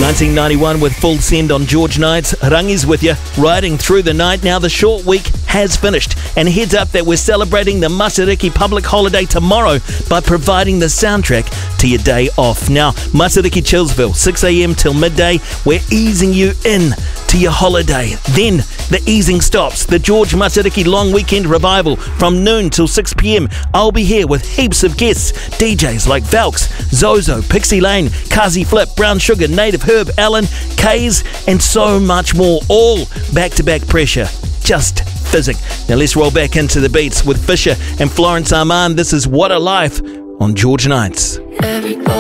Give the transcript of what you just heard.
1991 with Full Send on George Nights. Rangi's with you, riding through the night. Now the short week has finished, and heads up that we're celebrating the Matariki public holiday tomorrow by providing the soundtrack to your day off. Now, Matariki Chillsville, 6 a.m. till midday. We're easing you in to your holiday. Then the easing stops. The George Matariki Long Weekend Revival from noon till 6 p.m. I'll be here with heaps of guests. DJs like Valks, Zozo, Pixie Lane, Kazi Flip, Brown Sugar, Native Herb, Alan, Kays, and so much more. All back-to-back pressure. Just physic. Now let's roll back into the beats with Fisher and Florence Armand. This is What a Life on George Nights. Everybody